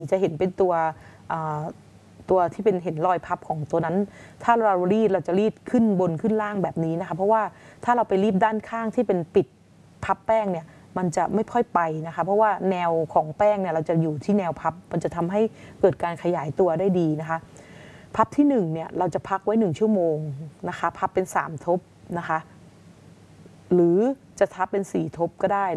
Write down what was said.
จะเห็นเป็นตัวที่เป็นเห็นรอยพับของตัวนั้นถ้าเรารีดเราจะรีดขึ้นบนขึ้นล่างแบบนี้นะคะเพราะว่าถ้าเราไปรีดด้านข้างที่เป็นปิดพับแป้งเนี่ยมันจะไม่ค่อยไปนะคะเพราะว่าแนวของแป้งเนี่ยเราจะอยู่ที่แนวพับมันจะทำให้เกิดการขยายตัวได้ดีนะคะพับที่1เนี่ยเราจะพักไว้1ชั่วโมงนะคะพับเป็น3ทบนะคะหรือจะทับเป็น4ทบก็ได้